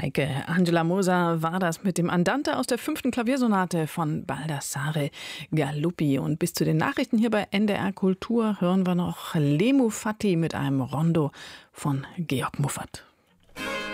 Heike, Angela Moser war das mit dem Andante aus der 5. Klaviersonate von Baldassare Galuppi. Und bis zu den Nachrichten hier bei NDR Kultur hören wir noch Lemu Fati mit einem Rondo von Georg Muffat.